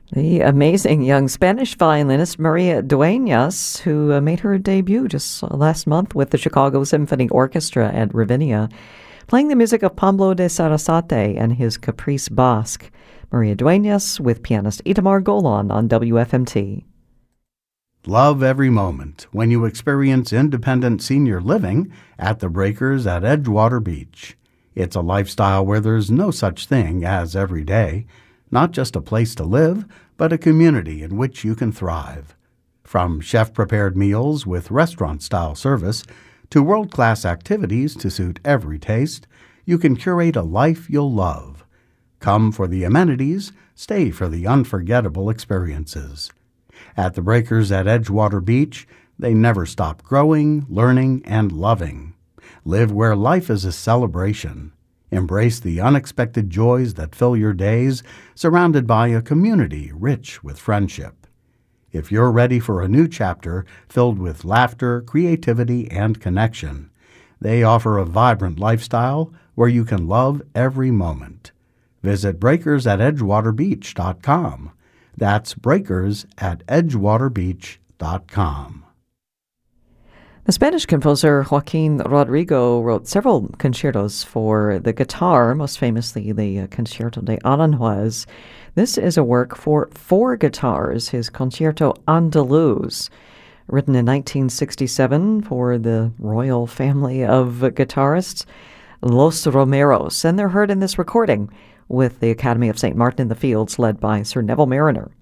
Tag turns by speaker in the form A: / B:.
A: The amazing young Spanish violinist Maria Dueñas, who made her debut just last month with the Chicago Symphony Orchestra at Ravinia, playing the music of Pablo de Sarasate and his Caprice Basque. Maria Dueñas with pianist Itamar Golan on WFMT.
B: Love every moment when you experience independent senior living at the Breakers at Edgewater Beach. It's a lifestyle where there's no such thing as every day. Not just a place to live, but a community in which you can thrive. From chef-prepared meals with restaurant-style service to world-class activities to suit every taste, you can curate a life you'll love. Come for the amenities, stay for the unforgettable experiences. At the Breakers at Edgewater Beach, they never stop growing, learning, and loving. Live where life is a celebration. Embrace the unexpected joys that fill your days, surrounded by a community rich with friendship. If you're ready for a new chapter filled with laughter, creativity, and connection, they offer a vibrant lifestyle where you can love every moment. Visit breakersadedgewaterbeach.com. That's breakersadedgewaterbeach.com.
A: The Spanish composer Joaquin Rodrigo wrote several concertos for the guitar, most famously the Concerto de Aranjuez. This is a work for 4 guitars, his Concierto Andaluz, written in 1967 for the royal family of guitarists, Los Romeros, and they're heard in this recording with the Academy of St. Martin in the Fields, led by Sir Neville Mariner.